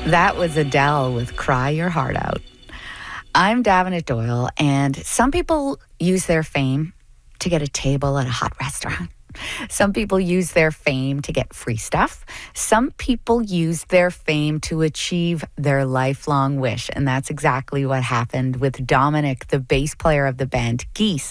That was Adele with Cry Your Heart Out. I'm Davenant Doyle, and some people use their fame to get a table at a hot restaurant. Some people use their fame to get free stuff. Some people use their fame to achieve their lifelong wish, and that's exactly what happened with Dominic, the bass player of the band Geese.